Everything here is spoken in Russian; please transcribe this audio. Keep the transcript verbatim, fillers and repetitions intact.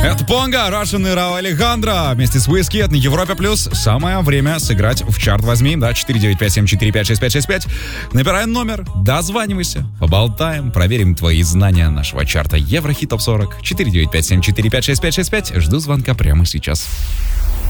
Это Понга, Russian и Рау Алехандро вместе с Whiskey на Европе Плюс. Самое время сыграть в чарт возьми, да, четыре девять пять семь четыре пять шесть пять шесть пять. Набираем номер, дозванивайся, поболтаем, проверим твои знания нашего чарта Еврохит Топ сорок. четыре девять пять семь четыре пять шесть пять шесть пять. Жду звонка прямо сейчас.